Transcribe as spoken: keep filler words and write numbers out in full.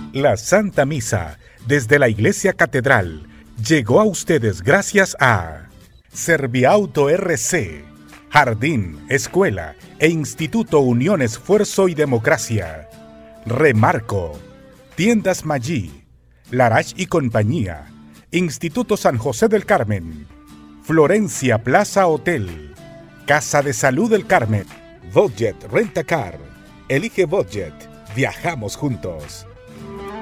La Santa Misa, desde la Iglesia Catedral, llegó a ustedes gracias a Serviauto R C, Jardín, Escuela e Instituto Unión Esfuerzo y Democracia. Remarco, Tiendas Maggi, Larach y Compañía, Instituto San José del Carmen, Florencia Plaza Hotel, Casa de Salud del Carmen, Budget Rentacar. Elige Budget, viajamos juntos.